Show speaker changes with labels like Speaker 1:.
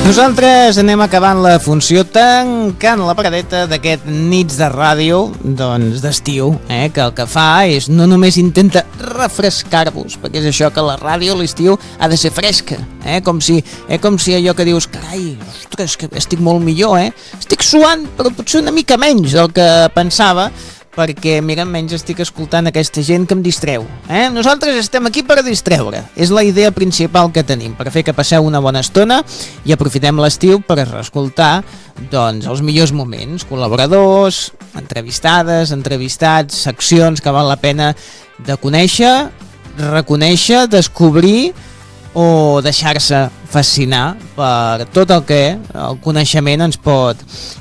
Speaker 1: Nosaltres anem acabant la funció tancant la paradeta d'aquest nits de ràdio d'estiu, que el que fa és no només intenta refrescar-vos, perquè és això que la ràdio a l'estiu ha de ser fresca, com si allò que dius, carai, ostres, que estic molt millor, estic suant però potser una mica menys del que pensava, perquè, mira, menys estic escoltant aquesta gent que em distreu. Nosaltres estem aquí per distreure. És la idea principal que tenim, per fer que passeu una bona estona i aprofitem l'estiu per escoltar els millors moments, col·laboradors, entrevistades, entrevistats, seccions que val la pena de conèixer, reconèixer, descobrir o deixar-se fascinar per tot el que el coneixement ens pot